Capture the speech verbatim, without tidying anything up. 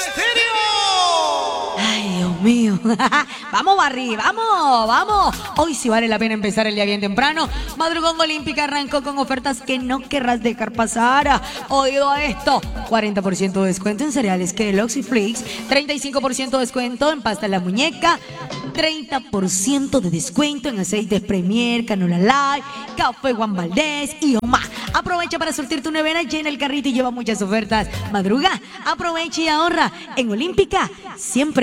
Estéreo. Ay, Dios mío. Vamos, Barry, vamos, vamos. Hoy sí vale la pena empezar el día bien temprano. Madrugón Olímpica arrancó con ofertas que no querrás dejar pasar. Oído a esto: cuarenta por ciento de descuento en cereales Kellogg's y Flix, treinta y cinco por ciento de descuento en pasta en la muñeca, treinta por ciento de descuento en aceites Premier, Canola Light, Café Juan Valdés y Oma. Aprovecha para surtir tu nevera, llena el carrito y lleva muchas ofertas. Madruga, aprovecha y ahorra. En Olímpica, siempre